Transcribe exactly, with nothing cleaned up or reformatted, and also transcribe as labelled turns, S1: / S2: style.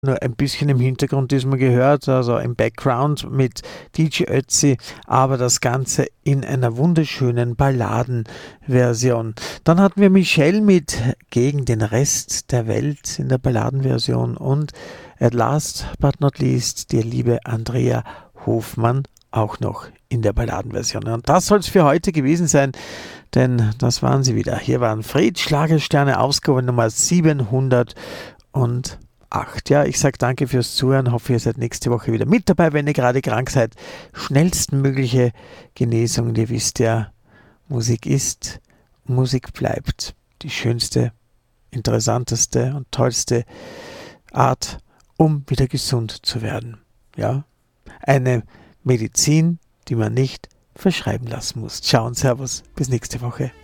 S1: nur ein bisschen im Hintergrund diesmal gehört, also im Background mit D J Ötzi, aber das Ganze in einer wunderschönen Balladenversion. Dann hatten wir Michelle mit Gegen den Rest der Welt in der Balladenversion und at last but not least die liebe Andrea Hofmann auch noch in der Balladenversion. Und das soll es für heute gewesen sein, denn das waren sie wieder. Hier waren Fred Schlagersterne, Ausgabe Nummer siebenhundertacht. Ja, ich sage danke fürs Zuhören, hoffe ihr seid nächste Woche wieder mit dabei, wenn ihr gerade krank seid. Schnellstmögliche Genesung, und ihr wisst ja, Musik ist, Musik bleibt die schönste, interessanteste und tollste Art, um wieder gesund zu werden. Ja, eine Medizin, die man nicht verschreiben lassen muss. Ciao und Servus, bis nächste Woche.